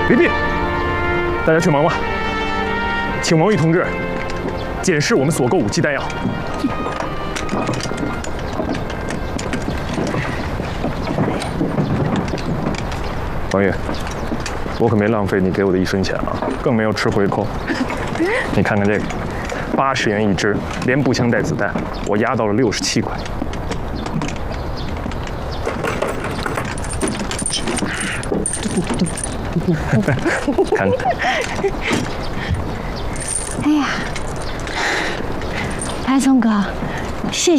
别别，大家去忙吧。请王玉同志检视我们所购武器弹药。王玉，我可没浪费你给我的1分钱啊，更没有吃回扣。你看看这个，80元一支，连步枪带子弹，我压到了67块。看， 哎呀，白松哥，谢谢。